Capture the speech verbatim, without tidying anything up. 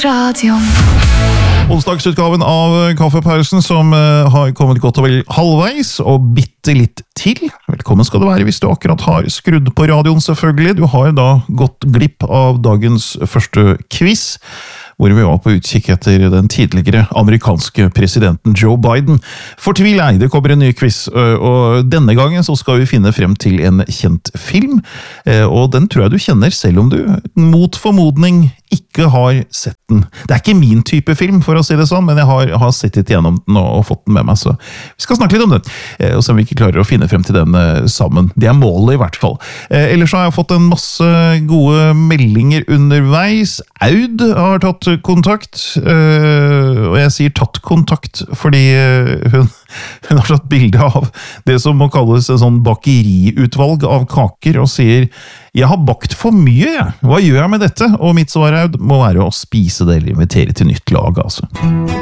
Radion. Onsdagsutgaven av Kaffepausen som uh, har kommet godt og vel halvveis, og bitte litt til. Velkommen skal du være hvis du akkurat har skrudd på radioen selvfølgelig. Du har da gått glipp av dagens første quiz, hvor vi var på utkikk etter den tidligere amerikanske presidenten Joe Biden. Fortvil ei, det kommer en ny quiz, og denne gangen så skal vi finne frem til en kjent film, og den tror jeg du kjenner selv om du mot formodning ikke har sett den. Det er ikke min type film, for å si det sånn, men jeg har, har sett litt gjennom den og, og fått den med meg, så vi skal snakke litt om den, og se om vi ikke klarer å finne frem til den uh, sammen. Det er målet i hvert fall. Uh, ellers har jeg fått en masse gode meldinger underveis. Aud har tatt kontakt, uh, og jeg sier tatt kontakt, fordi uh, hun, hun har tatt bilde av det som må kalles en sånn bakeriutvalg av kaker, og sier «Jeg har bakt for mye, jeg. Hva gjør jeg med dette?» Og mitt svar, Aud, må være å spise det eller invitere til nytt lag, altså.